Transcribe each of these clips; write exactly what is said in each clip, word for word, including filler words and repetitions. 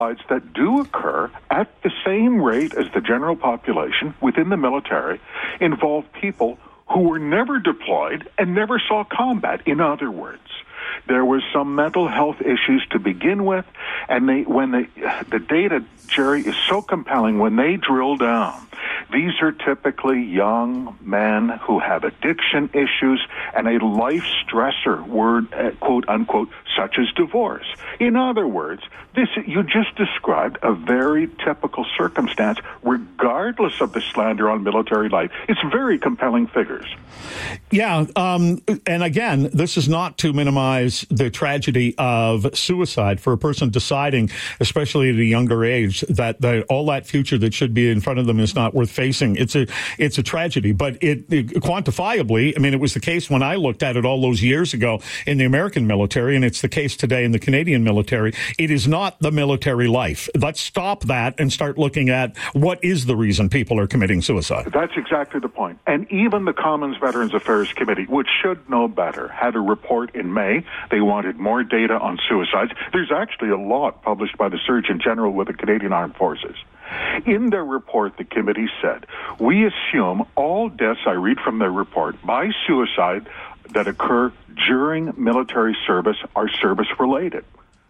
that do occur at the same rate as the general population within the military involve people who were never deployed and never saw combat. In other words, there was some mental health issues to begin with, and they, when they, the data, Jerry, is so compelling, when they drill down, these are typically young men who have addiction issues and a life stressor, word, uh, quote unquote, such as divorce. In other words, this you just described a very typical circumstance, regardless of the slander on military life. It's very compelling figures. Yeah, um, and again, this is not to minimize the tragedy of suicide for a person deciding, especially at a younger age, that, that all that future that should be in front of them is not worth facing. It's a it's a tragedy, but it, it quantifiably, I mean, it was the case when I looked at it all those years ago in the American military, and it's the case today in the Canadian military. It is not the military life. Let's stop that and start looking at what is the reason people are committing suicide. That's exactly the point. And even the Commons Veterans Affairs Committee, which should know better, had a report in May. They wanted more data on suicides. There's actually a lot published by the Surgeon General with the Canadian Armed Forces. In their report, the committee said, we assume all deaths, I read from their report, by suicide that occur during military service are service-related.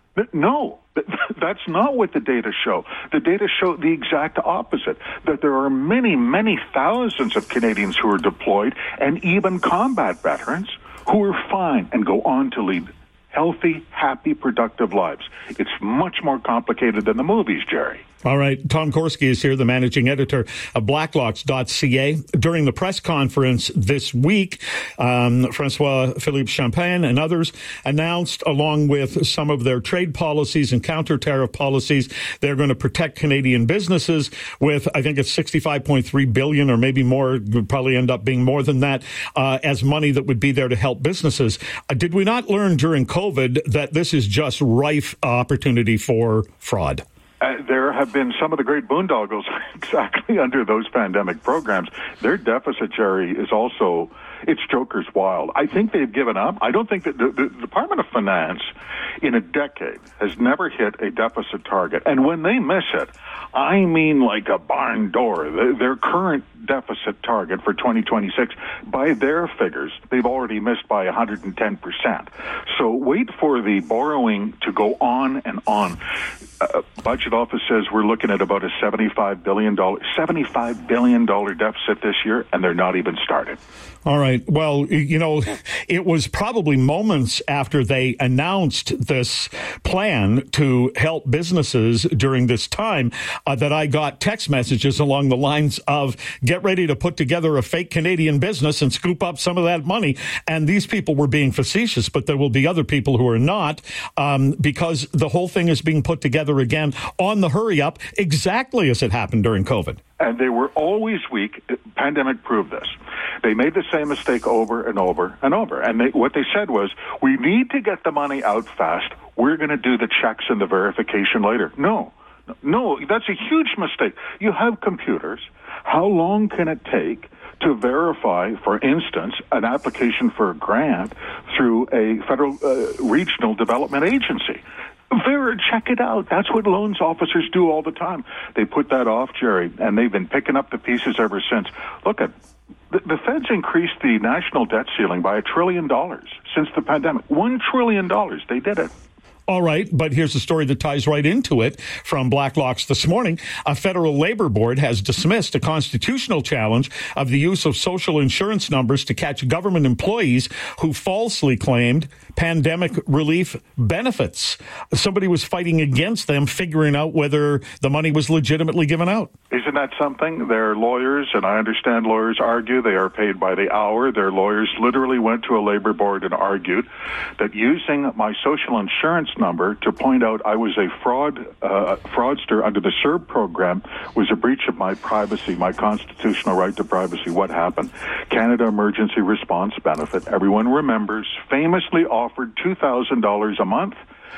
No, that's not what the data show. The data show the exact opposite, that there are many, many thousands of Canadians who are deployed and even combat veterans who are fine and go on to lead healthy, happy, productive lives. It's much more complicated than the movies, Jerry. All right. Tom Korski is here, the managing editor of Blacklocks dot C A. During the press conference this week, um, Francois-Philippe Champagne and others announced, along with some of their trade policies and counter-tariff policies, they're going to protect Canadian businesses with, I think it's sixty-five point three billion dollars or maybe more, it would probably end up being more than that, uh, as money that would be there to help businesses. Uh, did we not learn during COVID that this is just rife opportunity for fraud? Uh, there have been some of the great boondoggles exactly under those pandemic programs. Their deficit, Jerry, is also, it's Joker's wild. I think they've given up. I don't think that the, the Department of Finance in a decade has never hit a deficit target. And when they miss it, I mean like a barn door. The, their current deficit target for twenty twenty-six, by their figures, they've already missed by one hundred ten percent. So wait for the borrowing to go on and on. Uh, Budget Office says we're looking at about a seventy-five billion dollars seventy-five billion dollars deficit this year, and they're not even started. All right. Well, you know, it was probably moments after they announced this plan to help businesses during this time uh, that I got text messages along the lines of, get ready to put together a fake Canadian business and scoop up some of that money. And these people were being facetious, but there will be other people who are not, um, because the whole thing is being put together again on the hurry up, exactly as it happened during COVID. And they were always weak. Pandemic proved this. They made the same mistake over and over and over. And they, what they said was, we need to get the money out fast. We're going to do the checks and the verification later. No, no, that's a huge mistake. You have computers. How long can it take to verify, for instance, an application for a grant through a federal uh, regional development agency? Ver- check it out. That's what loans officers do all the time. They put that off, Jerry, and they've been picking up the pieces ever since. Look at the, the Fed's increased the national debt ceiling by a trillion dollars since the pandemic. One trillion dollars. They did it. All right, but here's a story that ties right into it from Blacklocks this morning. A federal labor board has dismissed a constitutional challenge of the use of social insurance numbers to catch government employees who falsely claimed pandemic relief benefits. Somebody was fighting against them, figuring out whether the money was legitimately given out. Isn't that something? Their lawyers, and I understand lawyers argue, they are paid by the hour. Their lawyers literally went to a labor board and argued that using my social insurance number to point out I was a fraud uh, fraudster under the CERB program was a breach of my privacy, my constitutional right to privacy. What happened? Canada Emergency Response Benefit, everyone remembers, famously offered two thousand dollars a month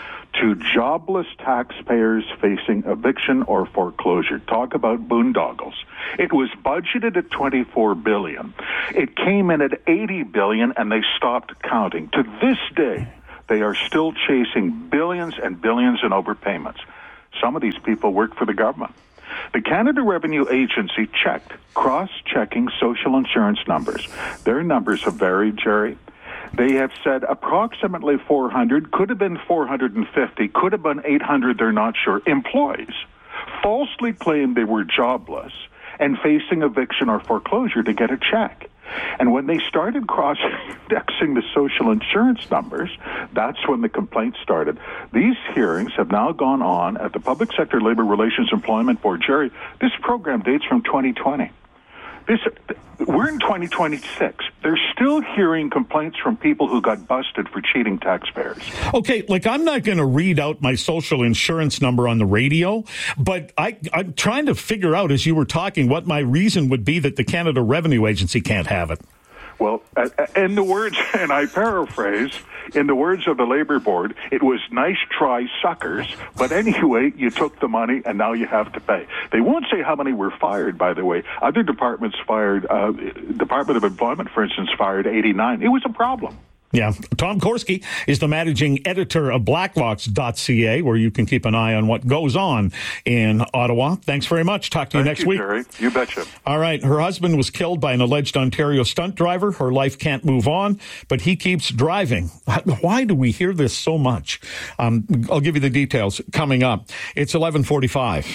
to jobless taxpayers facing eviction or foreclosure. Talk about boondoggles. It was budgeted at twenty-four billion dollars. It came in at eighty billion dollars, and they stopped counting. To this day, they are still chasing billions and billions in overpayments. Some of these people work for the government. The Canada Revenue Agency checked, cross-checking social insurance numbers. Their numbers have varied, Jerry. They have said approximately four hundred, could have been four hundred fifty, could have been eight hundred, they're not sure, employees falsely claimed they were jobless and facing eviction or foreclosure to get a check. And when they started cross-indexing the social insurance numbers, that's when the complaints started. These hearings have now gone on at the Public Sector Labor Relations Employment Board. Jerry, this program dates from twenty twenty. This, we're in twenty twenty-six. They're still hearing complaints from people who got busted for cheating taxpayers. Okay, like I'm not going to read out my social insurance number on the radio, but I, I'm trying to figure out, as you were talking, what my reason would be that the Canada Revenue Agency can't have it. Well, uh, in the words, and I paraphrase, in the words of the Labour Board, it was nice try, suckers, but anyway, you took the money and now you have to pay. They won't say how many were fired, by the way. Other departments fired, uh, Department of Employment, for instance, fired eighty-nine. It was a problem. Yeah. Tom Korski is the managing editor of Blacklocks dot C A, where you can keep an eye on what goes on in Ottawa. Thanks very much. Talk to you Thank next you, week. Jerry. You betcha. All right. Her husband was killed by an alleged Ontario stunt driver. Her life can't move on, but he keeps driving. Why do we hear this so much? Um, I'll give you the details coming up. It's eleven forty-five.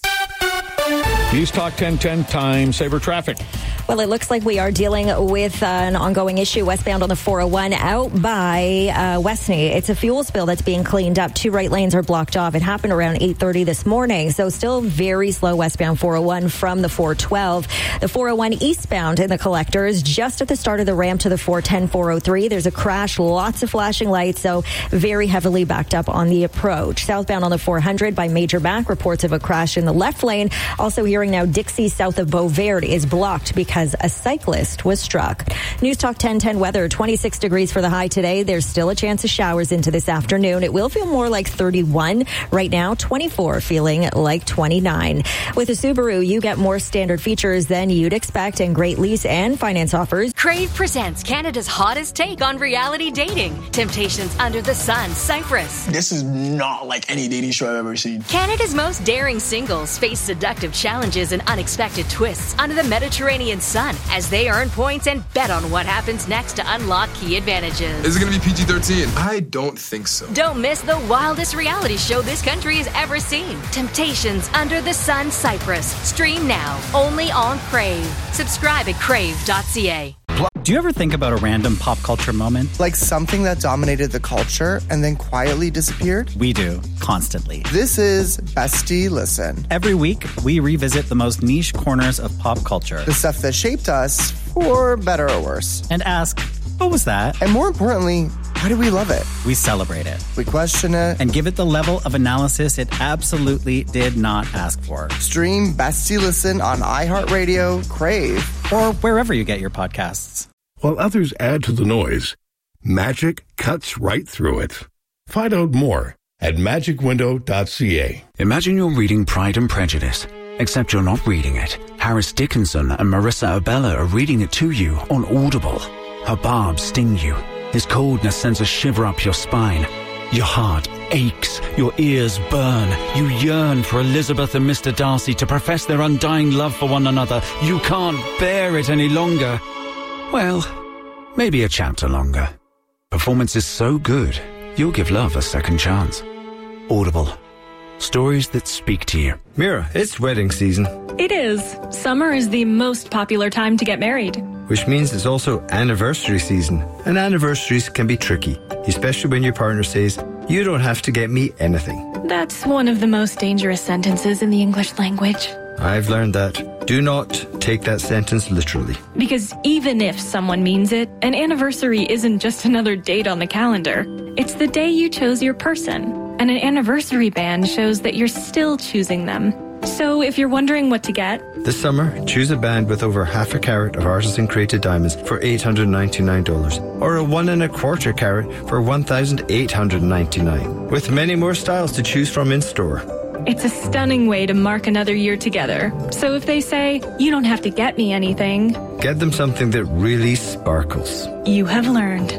News Talk ten ten Time Saver Traffic. Well, it looks like we are dealing with uh, an ongoing issue westbound on the four oh one out by uh, Westney. It's a fuel spill that's being cleaned up. Two right lanes are blocked off. It happened around eight thirty this morning. So still very slow westbound four oh one from the four twelve. The four oh one eastbound in the collectors just at the start of the ramp to the four ten, four oh three. There's a crash, lots of flashing lights, so very heavily backed up on the approach. Southbound on the four hundred by Major Mac, reports of a crash in the left lane. Also hearing now Dixie south of Beauvert is blocked because a cyclist was struck. News Talk ten ten weather, twenty-six degrees for the high today. There's still a chance of showers into this afternoon. It will feel more like thirty-one right now, twenty-four feeling like twenty-nine. With a Subaru, you get more standard features than you'd expect and great lease and finance offers. Crave presents Canada's hottest take on reality dating. Temptations Under the Sun, Cyprus. This is not like any dating show I've ever seen. Canada's most daring singles face seductive challenges and unexpected twists under the Mediterranean sun as they earn points and bet on what happens next to unlock key advantages. Is it going to be P G thirteen? I don't think so. Don't miss the wildest reality show this country has ever seen. Temptations Under the Sun, Cyprus. Stream now, only on Crave. Subscribe at crave dot c a. Do you ever think about a random pop culture moment? Like something that dominated the culture and then quietly disappeared? We do, constantly. This is Bestie Listen. Every week, we revisit the most niche corners of pop culture. The stuff that shaped us, for better or worse. And ask, what was that? And more importantly, why do we love it? We celebrate it. We question it. And give it the level of analysis it absolutely did not ask for. Stream Bestie Listen on iHeartRadio, Crave, or wherever you get your podcasts. While others add to the noise, Magic cuts right through it. Find out more at magic window dot c a. Imagine you're reading Pride and Prejudice, except you're not reading it. Harris Dickinson and Marissa Abella are reading it to you on Audible. Her barbs sting you. His coldness sends a shiver up your spine. Your heart aches. Your ears burn. You yearn for Elizabeth and Mister Darcy to profess their undying love for one another. You can't bear it any longer. Well, maybe a chapter longer. Performance is so good, you'll give love a second chance. Audible. Stories that speak to you. Mira, it's wedding season. It is. Summer is the most popular time to get married. Which means it's also anniversary season. And anniversaries can be tricky, especially when your partner says, you don't have to get me anything. That's one of the most dangerous sentences in the English language. I've learned that. Do not take that sentence literally. Because even if someone means it, an anniversary isn't just another date on the calendar. It's the day you chose your person. And an anniversary band shows that you're still choosing them. So if you're wondering what to get... This summer, choose a band with over half a carat of artisan-created diamonds for eight hundred ninety-nine dollars. Or a one and a quarter carat for one thousand eight hundred ninety-nine dollars. With many more styles to choose from in-store. It's a stunning way to mark another year together. So if they say, you don't have to get me anything... Get them something that really sparkles. You have learned.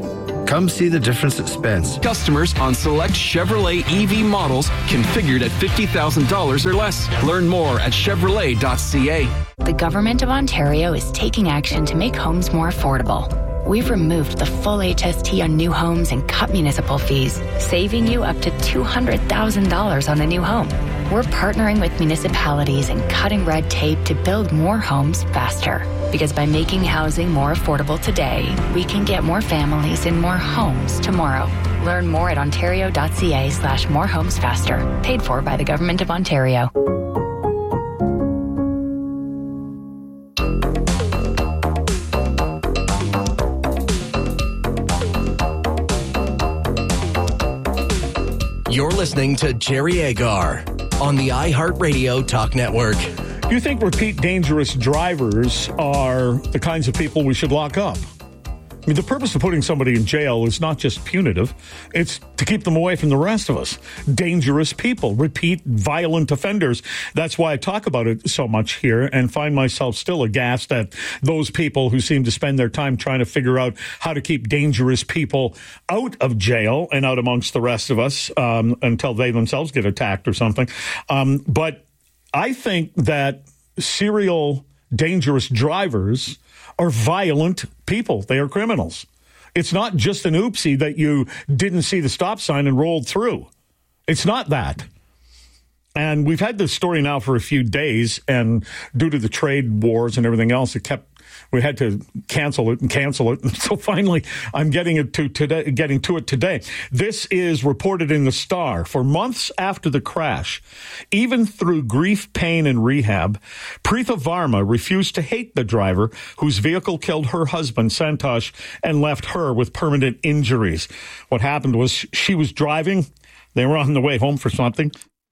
Come see the difference at Spence. Customers on select Chevrolet E V models configured at fifty thousand dollars or less. Learn more at chevrolet dot c a. The Government of Ontario is taking action to make homes more affordable. We've removed the full H S T on new homes and cut municipal fees, saving you up to two hundred thousand dollars on a new home. We're partnering with municipalities and cutting red tape to build more homes faster. Because by making housing more affordable today, we can get more families in more homes tomorrow. Learn more at ontario dot c a slash more homes faster. Paid for by the Government of Ontario. You're listening to Jerry Agar on the iHeartRadio Talk Network. Do you think repeat dangerous drivers are the kinds of people we should lock up? I mean, the purpose of putting somebody in jail is not just punitive. It's to keep them away from the rest of us. Dangerous people, repeat violent offenders. That's why I talk about it so much here and find myself still aghast at those people who seem to spend their time trying to figure out how to keep dangerous people out of jail and out amongst the rest of us um, until they themselves get attacked or something. Um, but I think that serial dangerous drivers are violent people. They are criminals. It's not just an oopsie that you didn't see the stop sign and rolled through. It's not that. And we've had this story now for a few days, and due to the trade wars and everything else, it kept we had to cancel it and cancel it. And so finally, I'm getting it to today, getting to it today. This is reported in the Star. For months after the crash, even through grief, pain, and rehab, Preetha Varma refused to hate the driver whose vehicle killed her husband, Santosh, and left her with permanent injuries. What happened was she was driving. They were on the way home for something.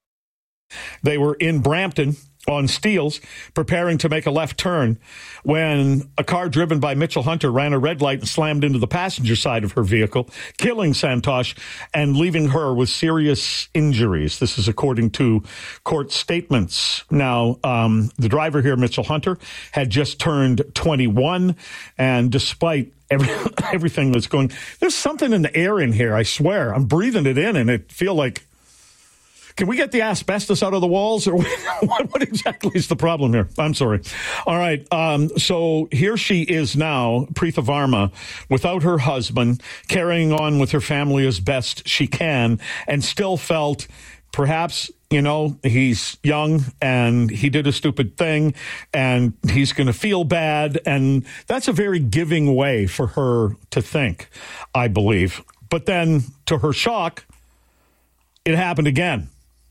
They were in Brampton on Steeles, preparing to make a left turn, when a car driven by Mitchell Hunter ran a red light and slammed into the passenger side of her vehicle, killing Santosh and leaving her with serious injuries. This is according to court statements. Now, um, the driver here, Mitchell Hunter, had just turned twenty-one, and despite every, everything that's going, there's something in the air in here, I swear. I'm breathing it in, and it feel like, can we get the asbestos out of the walls, or what, what exactly is the problem here? I'm sorry. All right. Um, so here she is now, Preetha Varma, without her husband, carrying on with her family as best she can, and still felt perhaps, you know, he's young and he did a stupid thing and he's going to feel bad. And that's a very giving way for her to think, I believe. But then, to her shock, it happened again.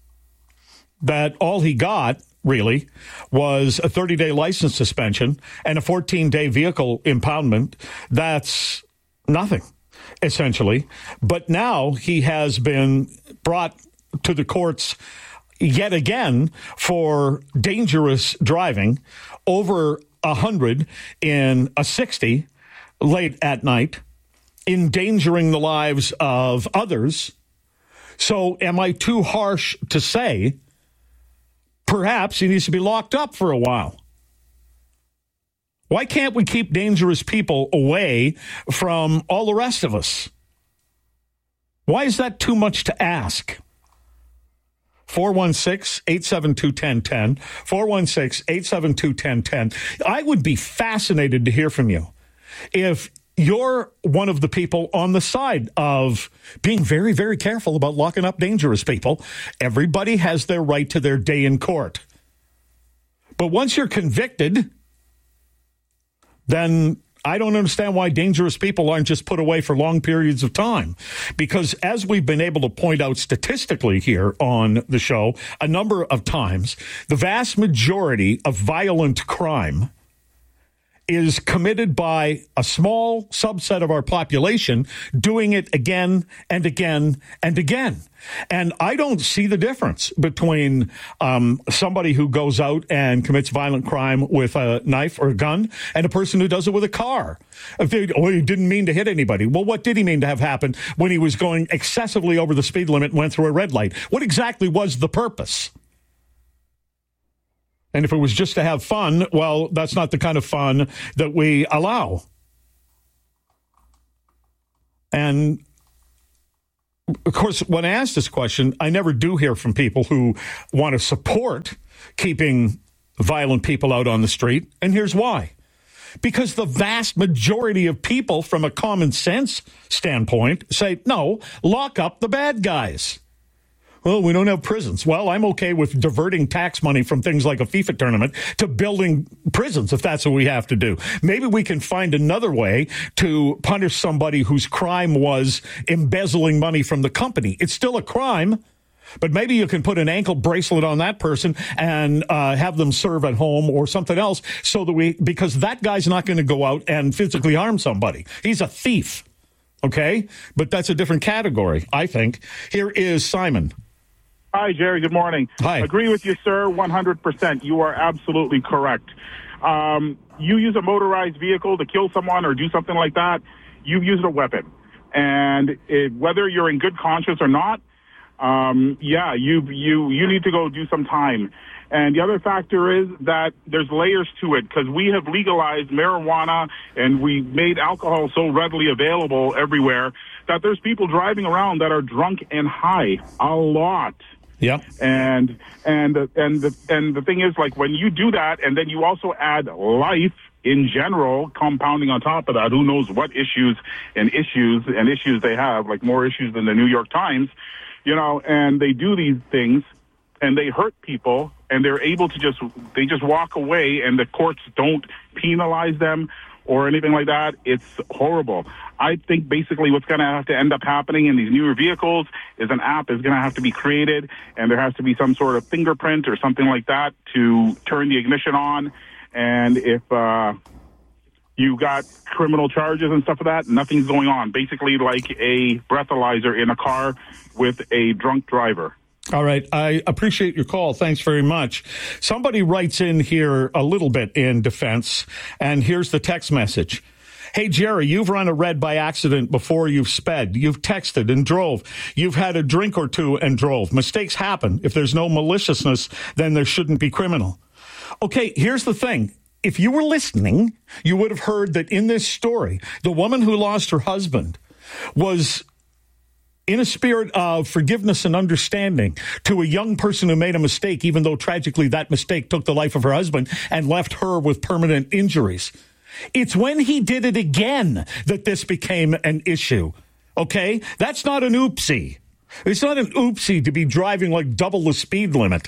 That all he got, really, was a thirty-day license suspension and a fourteen-day vehicle impoundment. That's nothing, essentially. But now he has been brought to the courts yet again for dangerous driving, over one hundred in a sixty late at night, endangering the lives of others. So am I too harsh to say perhaps he needs to be locked up for a while? Why can't we keep dangerous people away from all the rest of us? Why is that too much to ask? four one six, eight seven two, one zero one zero. four one six, eight seven two, one zero one zero. I would be fascinated to hear from you if you're one of the people on the side of being very, very careful about locking up dangerous people. Everybody has their right to their day in court. But once you're convicted, then I don't understand why dangerous people aren't just put away for long periods of time. Because as we've been able to point out statistically here on the show a number of times, the vast majority of violent crime is committed by a small subset of our population doing it again and again and again. And I don't see the difference between um, somebody who goes out and commits violent crime with a knife or a gun and a person who does it with a car. If they, oh, he didn't mean to hit anybody. Well, what did he mean to have happened when he was going excessively over the speed limit and went through a red light? What exactly was the purpose? And if it was just to have fun, well, that's not the kind of fun that we allow. And of course, when I ask this question, I never do hear from people who want to support keeping violent people out on the street. And here's why. Because the vast majority of people, from a common sense standpoint, say, no, lock up the bad guys. Well, we don't have prisons. Well, I'm okay with diverting tax money from things like a FIFA tournament to building prisons, if that's what we have to do. Maybe we can find another way to punish somebody whose crime was embezzling money from the company. It's still a crime, but maybe you can put an ankle bracelet on that person and uh, have them serve at home or something else, so that we, because that guy's not going to go out and physically harm somebody. He's a thief, okay? But that's a different category, I think. Here is Simon. Hi, Jerry. Good morning. Hi. Agree with you, sir, one hundred percent. You are absolutely correct. Um, you use a motorized vehicle to kill someone or do something like that, you've used a weapon. And it, whether you're in good conscience or not, um, yeah, you you you need to go do some time. And the other factor is that there's layers to it, because we have legalized marijuana and we made alcohol so readily available everywhere that there's people driving around that are drunk and high a lot. Yep. And and and the and the thing is, like, when you do that, and then you also add life in general, compounding on top of that, who knows what issues and issues and issues they have, like more issues than the New York Times, you know, and they do these things and they hurt people, and they're able to just, they just walk away, and the courts don't penalize them or anything like that. It's horrible. I think basically what's going to have to end up happening in these newer vehicles is an app is going to have to be created, and there has to be some sort of fingerprint or something like that to turn the ignition on. And if uh, you got criminal charges and stuff like that, nothing's going on. Basically like a breathalyzer in a car with a drunk driver. All right. I appreciate your call. Thanks very much. Somebody writes in here a little bit in defense, and here's the text message. Hey, Jerry, you've run a red by accident before. You've sped. You've texted and drove. You've had a drink or two and drove. Mistakes happen. If there's no maliciousness, then there shouldn't be criminal. Okay, here's the thing. If you were listening, you would have heard that in this story, the woman who lost her husband was in a spirit of forgiveness and understanding to a young person who made a mistake, even though tragically that mistake took the life of her husband and left her with permanent injuries. It's when he did it again that this became an issue. Okay? That's not an oopsie. It's not an oopsie to be driving like double the speed limit.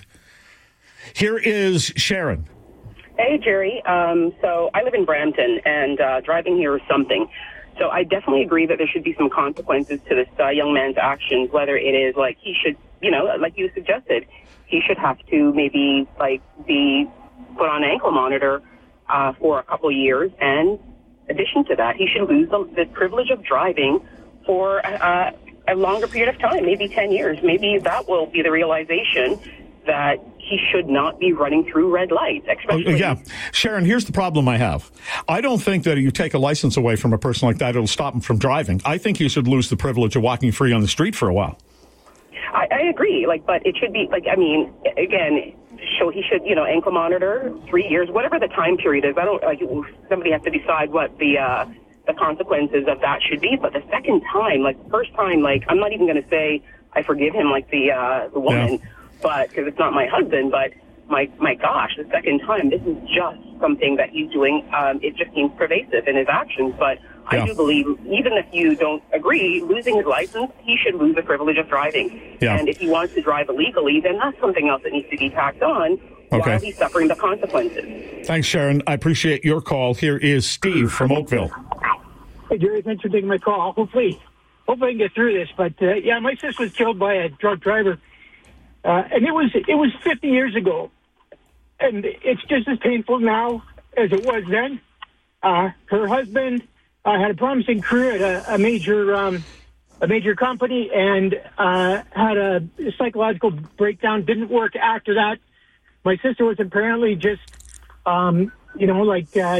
Here is Sharon. Hey, Jerry. Um, so I live in Brampton, and uh, driving here is something. So I definitely agree that there should be some consequences to this uh, young man's actions, whether it is like he should, you know, like you suggested, he should have to maybe like be put on ankle monitor uh, for a couple of years. And in addition to that, he should lose the, the privilege of driving for uh, a longer period of time, maybe ten years. Maybe that will be the realization that he should not be running through red lights. Especially oh, yeah. Sharon, here's the problem I have. I don't think that you take a license away from a person like that, it'll stop him from driving. I think he should lose the privilege of walking free on the street for a while. I, I agree, like, but it should be, like, I mean, again, so he should, you know, ankle monitor, three years, whatever the time period is. I don't, like, somebody has to decide what the, uh, the consequences of that should be. But the second time, like, the first time, like, I'm not even going to say I forgive him like the, uh, the woman. Yeah. But because it's not my husband, but my my gosh, the second time, this is just something that he's doing. Um, it just seems pervasive in his actions. But yeah. I do believe, even if you don't agree, losing his license, he should lose the privilege of driving. Yeah. And if he wants to drive illegally, then that's something else that needs to be tacked on okay. while he's suffering the consequences. Thanks, Sharon. I appreciate your call. Here is Steve from Oakville. Hey, Jerry, thanks for taking my call. Hopefully, hopefully I can get through this. But uh, yeah, my sister was killed by a drunk driver. Uh, and it was it was fifty years ago, and it's just as painful now as it was then. Uh, her husband uh, had a promising career at a, a major um, a major company, and uh, had a psychological breakdown. Didn't work after that. My sister was apparently just, um, you know, like, uh,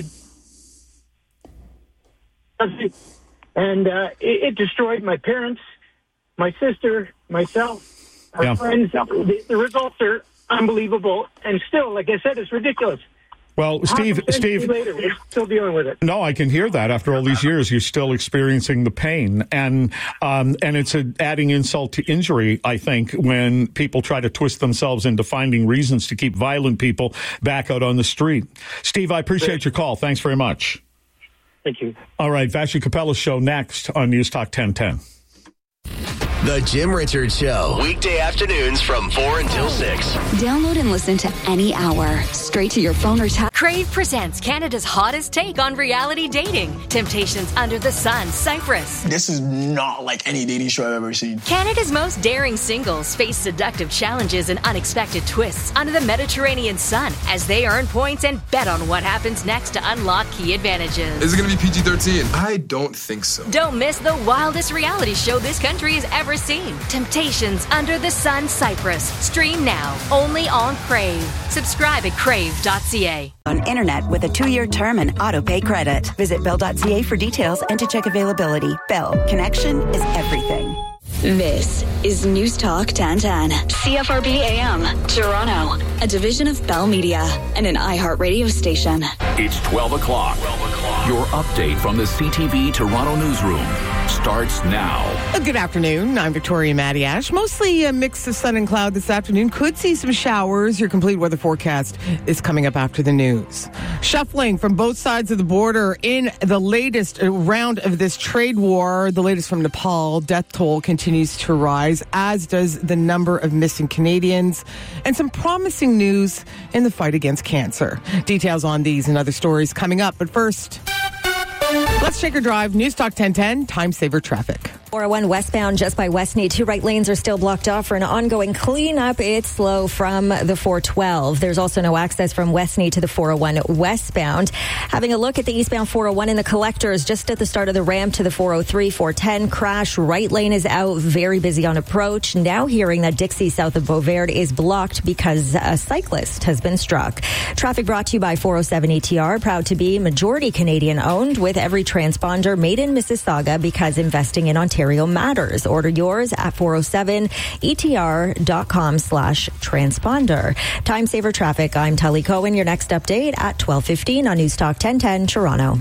and uh, it, it destroyed my parents, my sister, myself. Our yeah. friends, the, the results are unbelievable, and still, like I said, it's ridiculous. Well, Steve, Steve, later, we're still dealing with it. No, I can hear that. After all these years, you're still experiencing the pain, and um, and it's a, adding insult to injury. I think when people try to twist themselves into finding reasons to keep violent people back out on the street. Steve, I appreciate your call. Thanks very much. Thank you. All right, Vassy Capella's show next on News Talk ten ten. The Jim Richards Show. Weekday afternoons from four until six. Download and listen to any hour. Straight to your phone or tablet. Crave presents Canada's hottest take on reality dating. Temptations Under the Sun, Cyprus. This is not like any dating show I've ever seen. Canada's most daring singles face seductive challenges and unexpected twists under the Mediterranean sun as they earn points and bet on what happens next to unlock key advantages. Is it going to be P G thirteen? I don't think so. Don't miss the wildest reality show this country has ever seen. Temptations Under the Sun, Cyprus. Stream now, only on Crave. Subscribe at crave dot c a. On internet with a two-year term and auto-pay credit. Visit bell dot c a for details and to check availability. Bell. Connection is everything. This is News Talk ten ten. C F R B A M, Toronto. A division of Bell Media and an iHeart radio station. It's twelve o'clock. Your update from the C T V Toronto newsroom starts now. Good afternoon. I'm Victoria Madiash. Mostly a mix of sun and cloud this afternoon. Could see some showers. Your complete weather forecast is coming up after the news. Shuffling from both sides of the border in the latest round of this trade war, the latest from Nepal. Death toll continues to rise, as does the number of missing Canadians, and some promising news in the fight against cancer. Details on these and other stories coming up. But first, let's take a drive. News Talk ten ten, Time Saver Traffic. four oh one westbound just by Westney. Two right lanes are still blocked off for an ongoing cleanup. It's slow from the four twelve. There's also no access from Westney to the four oh one westbound. Having a look at the eastbound four oh one in the collectors, just at the start of the ramp to the four oh three, four ten crash. Right lane is out, very busy on approach. Now hearing that Dixie south of Beauvert is blocked because a cyclist has been struck. Traffic brought to you by four oh seven E T R, proud to be majority Canadian owned, with every transponder made in Mississauga, because investing in Ontario matters. Order yours at four oh seven E T R dot com slash transponder. Time Saver Traffic. I'm Tully Cohen. Your next update at twelve fifteen on News Talk ten ten Toronto.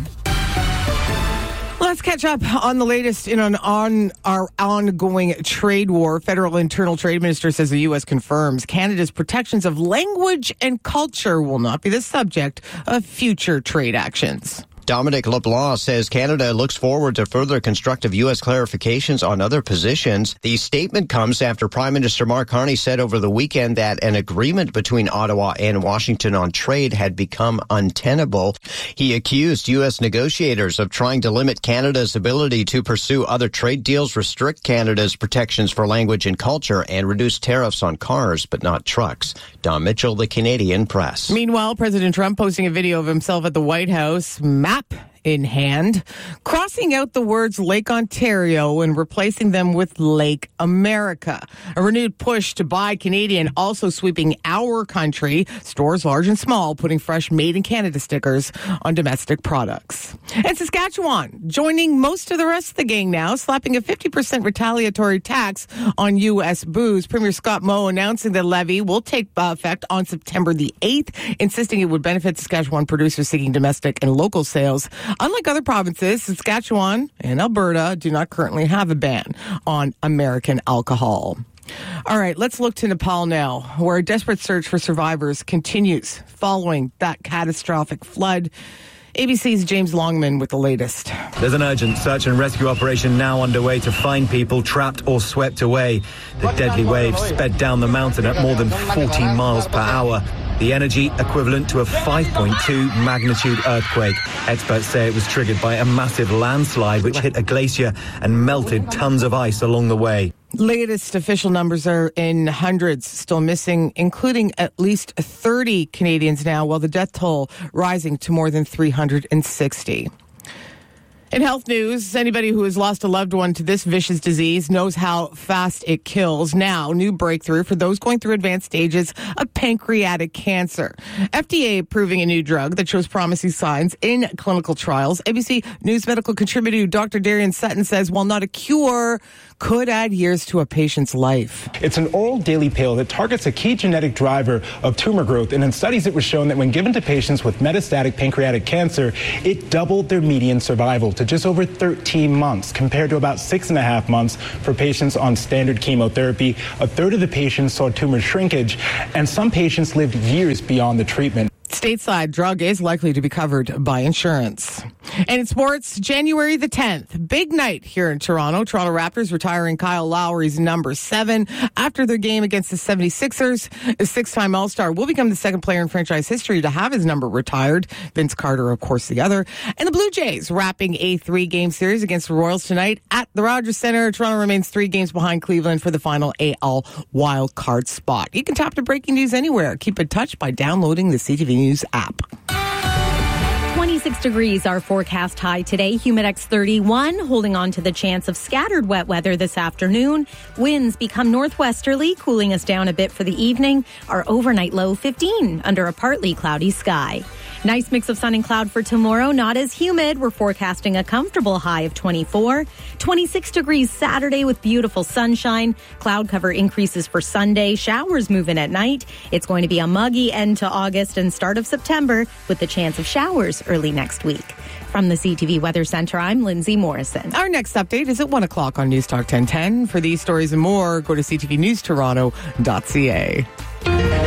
Let's catch up on the latest in on, on our ongoing trade war. Federal Internal Trade Minister says the U S confirms Canada's protections of language and culture will not be the subject of future trade actions. Dominic LeBlanc says Canada looks forward to further constructive U S clarifications on other positions. The statement comes after Prime Minister Mark Carney said over the weekend that an agreement between Ottawa and Washington on trade had become untenable. He accused U S negotiators of trying to limit Canada's ability to pursue other trade deals, restrict Canada's protections for language and culture, and reduce tariffs on cars but not trucks. Don Mitchell, The Canadian Press. Meanwhile, President Trump posting a video of himself at the White House, map in hand, crossing out the words Lake Ontario and replacing them with Lake America. A renewed push to buy Canadian also sweeping our country, stores large and small, putting fresh Made in Canada stickers on domestic products. And Saskatchewan joining most of the rest of the gang now, slapping a fifty percent retaliatory tax on U S booze. Premier Scott Moe announcing the levy will take effect on September the eighth, insisting it would benefit Saskatchewan producers seeking domestic and local sales. Unlike other provinces, Saskatchewan and Alberta do not currently have a ban on American alcohol. All right, let's look to Nepal now, where a desperate search for survivors continues following that catastrophic flood. A B C's James Longman with the latest. There's an urgent search and rescue operation now underway to find people trapped or swept away. The deadly waves sped down the mountain at more than fourteen miles per hour. The energy equivalent to a five point two magnitude earthquake. Experts say it was triggered by a massive landslide which hit a glacier and melted tons of ice along the way. Latest official numbers are in hundreds still missing, including at least thirty Canadians now, while the death toll rising to more than three hundred sixty. In health news, anybody who has lost a loved one to this vicious disease knows how fast it kills. Now, new breakthrough for those going through advanced stages of pancreatic cancer. F D A approving a new drug that shows promising signs in clinical trials. A B C News medical contributor Doctor Darian Sutton says while not a cure, could add years to a patient's life. It's an oral daily pill that targets a key genetic driver of tumor growth, and in studies it was shown that when given to patients with metastatic pancreatic cancer, it doubled their median survival to just over thirteen months, compared to about six and a half months for patients on standard chemotherapy. A third of the patients saw tumor shrinkage, and some patients lived years beyond the treatment. Stateside drug is likely to be covered by insurance. And in sports, January the tenth, big night here in Toronto. Toronto Raptors retiring Kyle Lowry's number seven after their game against the seventy-sixers. A six-time All-Star will become the second player in franchise history to have his number retired. Vince Carter, of course, the other. And the Blue Jays wrapping a three-game series against the Royals tonight at the Rogers Centre. Toronto remains three games behind Cleveland for the final A L wild card spot. You can tap the breaking news anywhere. Keep in touch by downloading the C T V News app. twenty-six degrees our forecast high today. Humidex thirty-one, holding on to the chance of scattered wet weather this afternoon. Winds become northwesterly, cooling us down a bit for the evening. Our overnight low fifteen under a partly cloudy sky. Nice mix of sun and cloud for tomorrow. Not as humid. We're forecasting a comfortable high of twenty-four. twenty-six degrees Saturday with beautiful sunshine. Cloud cover increases for Sunday. Showers move in at night. It's going to be a muggy end to August and start of September with the chance of showers early next week. From the C T V Weather Center, I'm Lindsay Morrison. Our next update is at one o'clock on News Talk ten ten. For these stories and more, go to c t v news toronto dot c a.